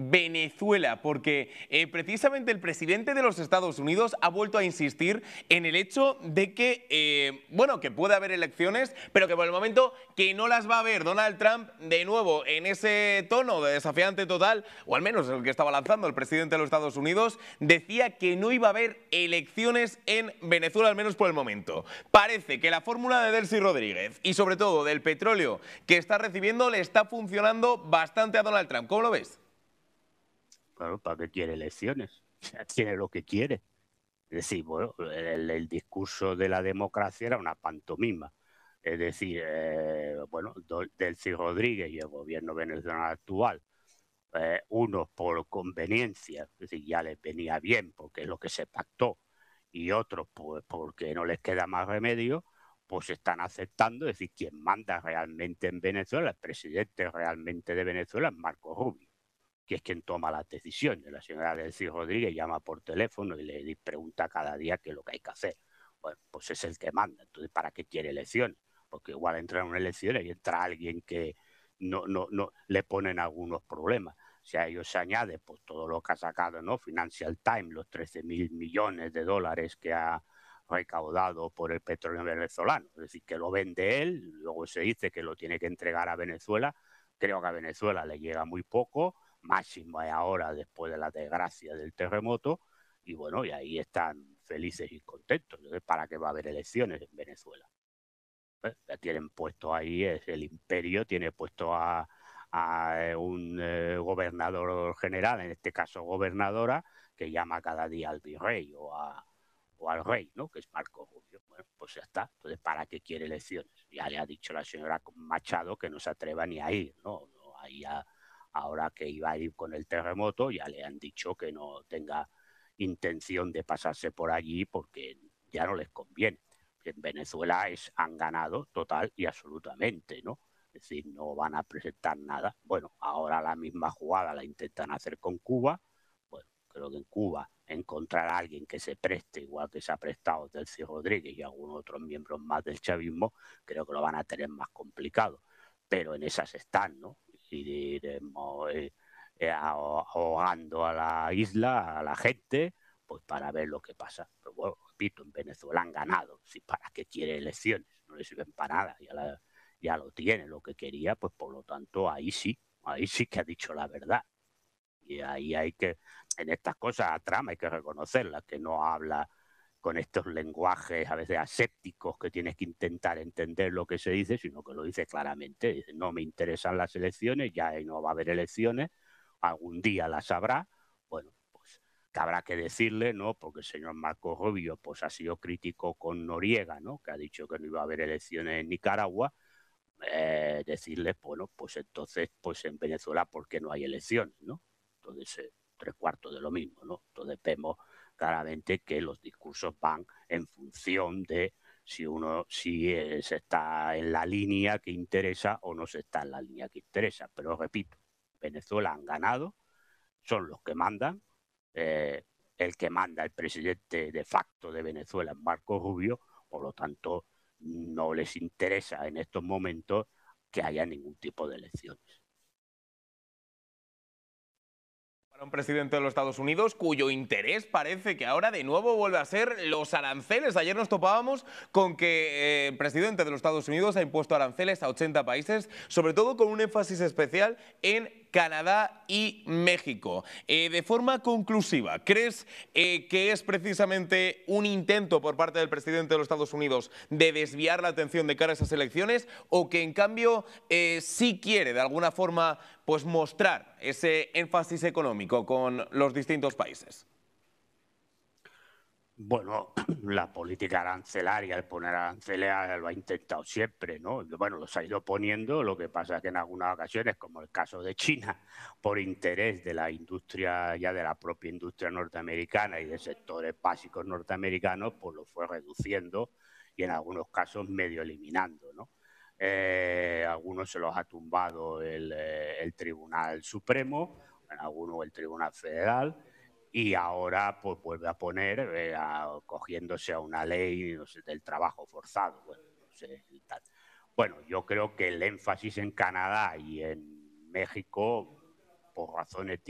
Venezuela, porque precisamente el presidente de los Estados Unidos ha vuelto a insistir en el hecho de que, bueno, que puede haber elecciones, pero que por el momento que no las va a haber. Donald Trump, de nuevo, en ese tono de desafiante total, o al menos el que estaba lanzando el presidente de los Estados Unidos, decía que no iba a haber elecciones en Venezuela, al menos por el momento. Parece que la fórmula de Delcy Rodríguez y sobre todo del petróleo que está recibiendo le está funcionando bastante a Donald Trump. ¿Cómo lo ves? Claro, ¿para qué quiere elecciones? O sea, tiene lo que quiere. Es decir, bueno, el discurso de la democracia era una pantomima. Es decir, bueno, Delcy Rodríguez y el gobierno venezolano actual, unos por conveniencia, es decir, ya les venía bien porque es lo que se pactó, y otros pues porque no les queda más remedio, pues están aceptando. Es decir, quien manda realmente en Venezuela, el presidente realmente de Venezuela es Marco Rubio, que es quien toma las decisiones. La señora Delcy Rodríguez llama por teléfono y le pregunta cada día qué es lo que hay que hacer. Bueno, pues es el que manda. Entonces, ¿para qué quiere elecciones? Porque igual entra en una elección y entra alguien que no le ponen algunos problemas. O sea, ellos se añade pues todo lo que ha sacado, ¿no? Financial Times, los 13.000 millones de dólares que ha recaudado por el petróleo venezolano. Es decir, que lo vende él, luego se dice que lo tiene que entregar a Venezuela. Creo que a Venezuela le llega muy poco, máximo es ahora después de la desgracia del terremoto, y bueno, y ahí están felices y contentos. Entonces, ¿para qué va a haber elecciones en Venezuela? Tienen puesto ahí, es el imperio, tiene puesto a un gobernador general, en este caso gobernadora, que llama cada día al virrey o al rey, ¿no? Que es Marco Rubio. Bueno, pues ya está. Entonces, ¿para qué quiere elecciones? Ya le ha dicho la señora Machado que no se atreva ni a ir, ¿no? Ahí ahora que iba a ir con el terremoto, ya le han dicho que no tenga intención de pasarse por allí porque ya no les conviene. En Venezuela han ganado total y absolutamente, ¿no? Es decir, no van a presentar nada. Bueno, ahora la misma jugada la intentan hacer con Cuba. Bueno, creo que en Cuba encontrar a alguien que se preste, igual que se ha prestado Delcy Rodríguez y algunos otros miembros más del chavismo, creo que lo van a tener más complicado. Pero en esas están, ¿no? Y iremos ahogando a la isla, a la gente, pues para ver lo que pasa. Pero bueno, repito, en Venezuela han ganado. Si para qué quiere elecciones, no le sirven para nada, ya lo tiene, lo que quería, pues por lo tanto ahí sí que ha dicho la verdad. Y ahí hay que, en estas cosas a Trump hay que reconocerlas, que no habla con estos lenguajes a veces asépticos que tienes que intentar entender lo que se dice, sino que lo dice claramente. Dice, no me interesan las elecciones, ya no va a haber elecciones, algún día las habrá. Bueno, pues que habrá que decirle, ¿no? Porque el señor Marco Rubio pues ha sido crítico con Noriega, ¿no? Que ha dicho que no iba a haber elecciones en Nicaragua. Decirles, bueno, pues entonces, pues en Venezuela, ¿por qué no hay elecciones, no? Entonces, tres cuartos de lo mismo, ¿no? Entonces vemos claramente que los discursos van en función de si se está en la línea que interesa o no se está en la línea que interesa. Pero repito, Venezuela han ganado, son los que mandan, eh, el que manda el presidente de facto de Venezuela es Marco Rubio, por lo tanto no les interesa en estos momentos que haya ningún tipo de elecciones. Para un presidente de los Estados Unidos cuyo interés parece que ahora de nuevo vuelve a ser los aranceles. Ayer nos topábamos con que el presidente de los Estados Unidos ha impuesto aranceles a 80 países, sobre todo con un énfasis especial en Canadá y México. De forma conclusiva, ¿crees que es precisamente un intento por parte del presidente de los Estados Unidos de desviar la atención de cara a esas elecciones, o que en cambio sí quiere de alguna forma pues mostrar ese énfasis económico con los distintos países? Bueno, la política arancelaria, el poner aranceles lo ha intentado siempre, ¿no? Bueno, los ha ido poniendo, lo que pasa es que en algunas ocasiones, como el caso de China, por interés de la industria, ya de la propia industria norteamericana y de sectores básicos norteamericanos, pues lo fue reduciendo y en algunos casos medio eliminando, ¿no? Algunos se los ha tumbado el Tribunal Supremo, en algunos el Tribunal Federal, y ahora pues vuelve a poner, cogiéndose a una ley, no sé, del trabajo forzado. Bueno, no sé, tal. Bueno, yo creo que el énfasis en Canadá y en México, por razones